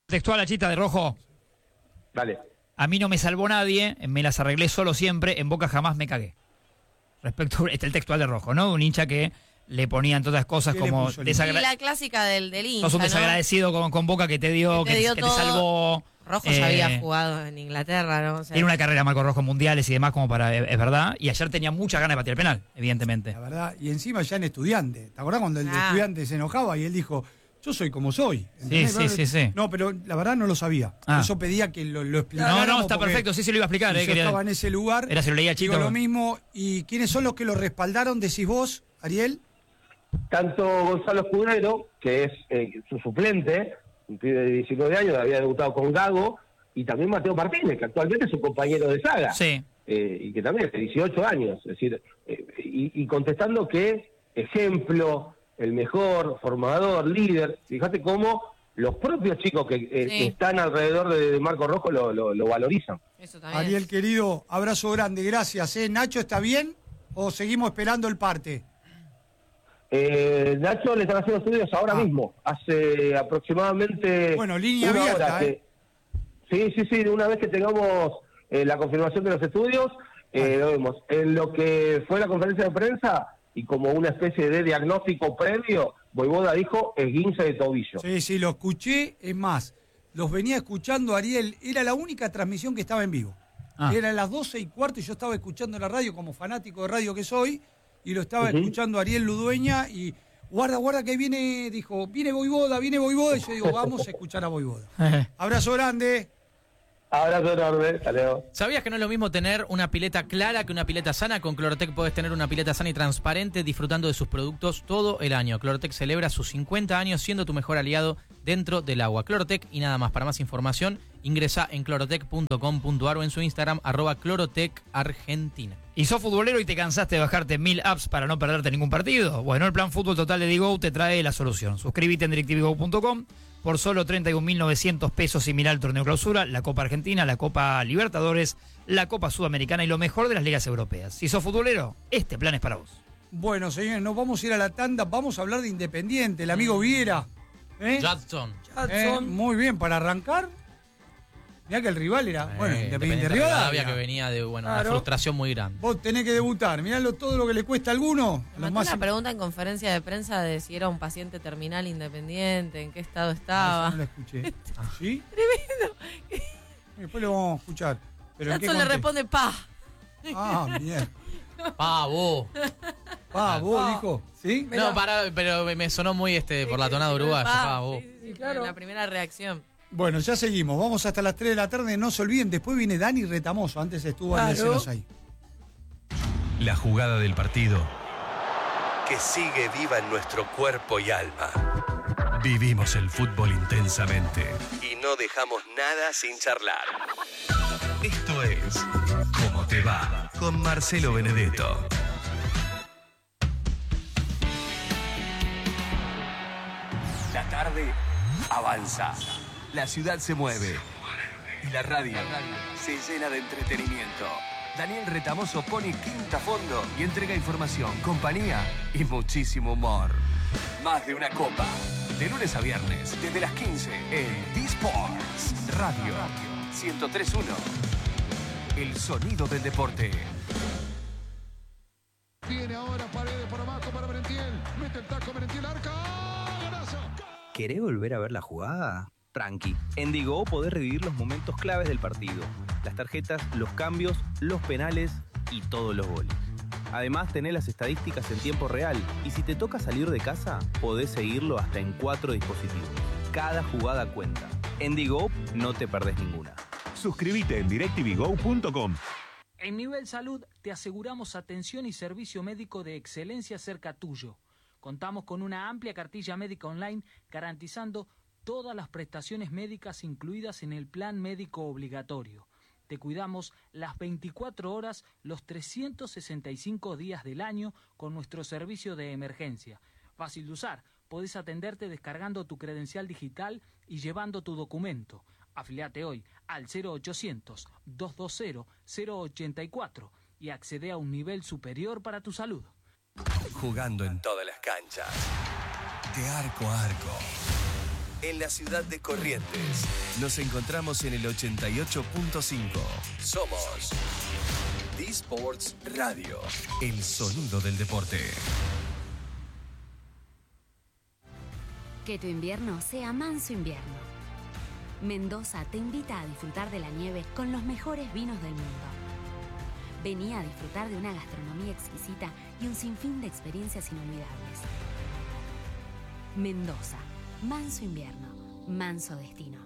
Textual, la chita de Rojo. Dale. A mí no me salvó nadie, me las arreglé solo siempre, en Boca jamás me cagué. Respecto, el textual de Rojo, ¿no? Un hincha que le ponían todas cosas como... Y la clásica del hincha, sos un desagradecido, ¿no? con Boca que te dio, que te salvó. Rojo ya había jugado en Inglaterra, ¿no? O sea, tiene una carrera Marco Rojo en mundiales y demás como para... Es verdad. Y ayer tenía muchas ganas de patear el penal, evidentemente. La verdad. Y encima ya en Estudiante. ¿Te acordás cuando el de Estudiante se enojaba y él dijo... Yo soy como soy. Sí. No, pero la verdad no lo sabía. Por eso pedía que lo explicara. No, está perfecto. Sí, lo iba a explicar. Si yo estaba en ese lugar. Era si lo leía Chito. Digo lo mismo. ¿Y quiénes son los que lo respaldaron, decís vos, Ariel? Tanto Gonzalo Escudero, que es su suplente, un pibe de 19 años, había debutado con Gago, y también Mateo Martínez, que actualmente es su compañero de saga. Sí. Y que también es de 18 años. Es decir, y contestando que ejemplo... el mejor formador, líder. Fíjate cómo los propios chicos que están alrededor de Marco Rojo lo valorizan. Eso también. Ariel, querido, abrazo grande, gracias. ¿Nacho está bien o seguimos esperando el parte? Nacho le están haciendo estudios ahora mismo, hace aproximadamente línea una abierta, hora. Sí, una vez que tengamos la confirmación de los estudios, lo vemos. En lo que fue la conferencia de prensa... y como una especie de diagnóstico previo, Voivoda dijo esguince de tobillo. Sí, lo escuché, es más, los venía escuchando, Ariel, era la única transmisión que estaba en vivo. Era a las 12:15 y yo estaba escuchando la radio como fanático de radio que soy, y lo estaba escuchando Ariel Ludueña, y guarda que viene, dijo, viene Voivoda, y yo digo, vamos a escuchar a Voivoda. Abrazo grande. Abrazo enorme, hasta luego. ¿Sabías que no es lo mismo tener una pileta clara que una pileta sana? Con Clorotec podés tener una pileta sana y transparente disfrutando de sus productos todo el año. Clorotec celebra sus 50 años siendo tu mejor aliado dentro del agua. Clorotec y nada más. Para más información, ingresa en clorotec.com.ar o en su Instagram, @clorotecargentina. ¿Y sos futbolero y te cansaste de bajarte 1000 apps para no perderte ningún partido? Bueno, el plan Fútbol Total de Digo te trae la solución. Suscríbete en directivigo.com por solo 31.900 pesos y mira el torneo clausura, la Copa Argentina, la Copa Libertadores, la Copa Sudamericana y lo mejor de las ligas europeas. Si sos futbolero, este plan es para vos. Bueno, señores, nos vamos a ir a la tanda, vamos a hablar de Independiente, el amigo Viera. Jadson. Muy bien, para arrancar. Mirá que el rival era, Independiente Rivadavia, que venía de una frustración muy grande. Vos tenés que debutar, mirá todo lo que le cuesta a alguno. Una pregunta en conferencia de prensa de si era un paciente terminal Independiente, en qué estado estaba. No la escuché. ¿Sí? Tremendo. Después lo vamos a escuchar. Pero Jadson le responde bien. Vos, dijo. ¿Sí? No, pero me sonó muy por la tonada uruguaya. Vos. Sí, claro. La primera reacción. Bueno, ya seguimos. Vamos hasta las 3 de la tarde. No se olviden, después viene Dani Retamoso. Antes estuvo Andrés ahí. La jugada del partido que sigue viva en nuestro cuerpo y alma. Vivimos el fútbol intensamente y no dejamos nada sin charlar. Esto es ¿Cómo te va? Con Marcelo Benedetto. La tarde avanza. La ciudad se mueve y la radio se llena de entretenimiento. Daniel Retamoso pone quinta fondo y entrega información, compañía y muchísimo humor. Más de una copa. De lunes a viernes, desde las 15 en D-Sports Radio 103.1. El sonido del deporte. Viene ahora Paredes por abajo para Merentiel. Mete el taco Merentiel, arca. ¡Golazo! ¿Querés volver a ver la jugada? Tranqui, en Digo podés revivir los momentos claves del partido, las tarjetas, los cambios, los penales y todos los goles. Además tenés las estadísticas en tiempo real y si te toca salir de casa, podés seguirlo hasta en 4 dispositivos. Cada jugada cuenta. En Digo no te perdés ninguna. Suscríbete en directvigo.com. En Nivel Salud te aseguramos atención y servicio médico de excelencia cerca tuyo. Contamos con una amplia cartilla médica online garantizando todas las prestaciones médicas incluidas en el plan médico obligatorio. Te cuidamos las 24 horas, los 365 días del año con nuestro servicio de emergencia. Fácil de usar, podés atenderte descargando tu credencial digital y llevando tu documento. Afiliate hoy al 0800-220-084 y accede a un nivel superior para tu salud. Jugando en todas las canchas. De arco a arco. en la ciudad de Corrientes. Nos encontramos en el 88.5. Somos D-Sports Radio, el sonido del deporte. Que tu invierno sea manso invierno. Mendoza te invita a disfrutar de la nieve con los mejores vinos del mundo. Vení a disfrutar de una gastronomía exquisita y un sinfín de experiencias inolvidables. Mendoza, manso invierno, manso destino.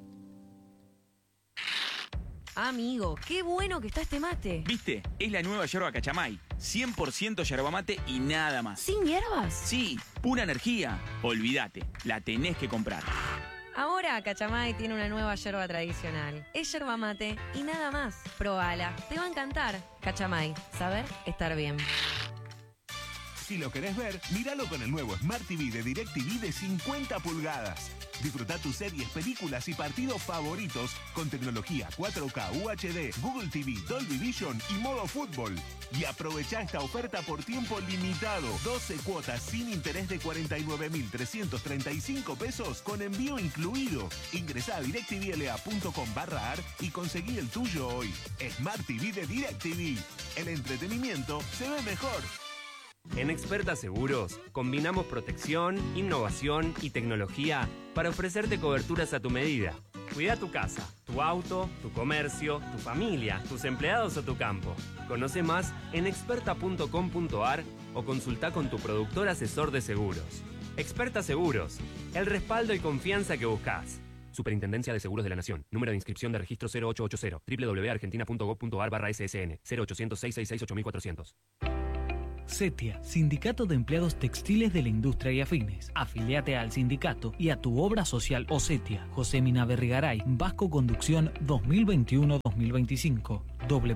Amigo, qué bueno que está este mate. ¿Viste? Es la nueva yerba Cachamay. 100% yerba mate y nada más. ¿Sin hierbas? Sí, pura energía. Olvídate, la tenés que comprar. Ahora Cachamay tiene una nueva yerba tradicional. Es yerba mate y nada más. Probala, te va a encantar. Cachamay, saber estar bien. Si lo querés ver, míralo con el nuevo Smart TV de DirecTV de 50 pulgadas. Disfruta tus series, películas y partidos favoritos con tecnología 4K, UHD, Google TV, Dolby Vision y modo fútbol. Y aprovecha esta oferta por tiempo limitado. 12 cuotas sin interés de 49.335 pesos con envío incluido. Ingresá a directvla.com/ar y conseguí el tuyo hoy. Smart TV de DirecTV. El entretenimiento se ve mejor. En Experta Seguros combinamos protección, innovación y tecnología para ofrecerte coberturas a tu medida. Cuida tu casa, tu auto, tu comercio, tu familia, tus empleados o tu campo. Conoce más en experta.com.ar o consulta con tu productor asesor de seguros. Experta Seguros, el respaldo y confianza que buscas. Superintendencia de Seguros de la Nación. Número de inscripción de registro 0880. www.argentina.gov.ar/ssn 0800 666 8400. CETIA, Sindicato de Empleados Textiles de la Industria y Afines. Afiliate al sindicato y a tu obra social o CETIA. José Mina Berrigaray, Vasco Conducción 2021-2025.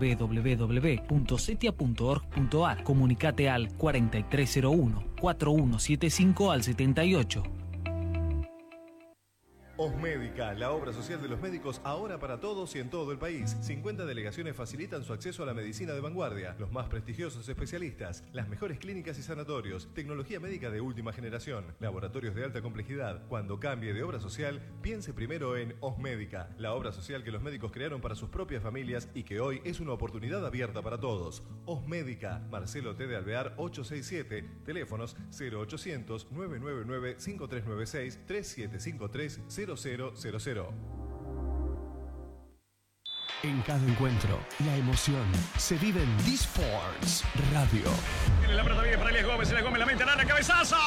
www.cetia.org.ar. Comunicate al 4301-4175 al 78. Osmédica, la obra social de los médicos ahora para todos y en todo el país. 50 delegaciones facilitan su acceso a la medicina de vanguardia, los más prestigiosos especialistas, las mejores clínicas y sanatorios, tecnología médica de última generación, laboratorios de alta complejidad. Cuando cambie de obra social, piense primero en Osmédica, la obra social que los médicos crearon para sus propias familias y que hoy es una oportunidad abierta para todos. Osmédica, Marcelo T. de Alvear 867, teléfonos 0800 999 5396 3753 0000. En cada encuentro, la emoción se vive en D-Sports Radio. Tiene la pelota bien para Elías Gómez. Elías Gómez la mete al área, cabezazo.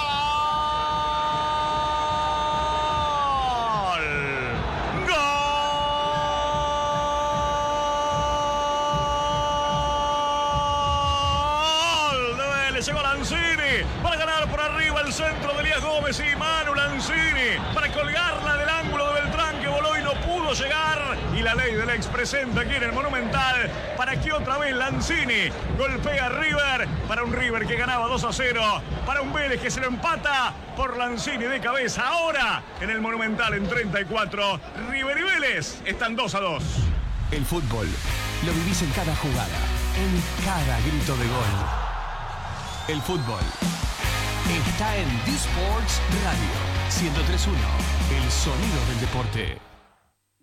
¡Gol! Le llegó Lanzini para ganar por arriba el centro de Elías Gómez y Manu Lanzini para colgarla del ángulo de Beltrán que voló y no pudo llegar. Y la ley del ex presenta aquí en el Monumental para que otra vez Lanzini golpea a River, para un River que ganaba 2-0, para un Vélez que se lo empata por Lanzini de cabeza. Ahora en el Monumental en 34, River y Vélez están 2-2. El fútbol lo vivís en cada jugada, en cada grito de gol. El fútbol está en D-Sports Radio 103.1, el sonido del deporte.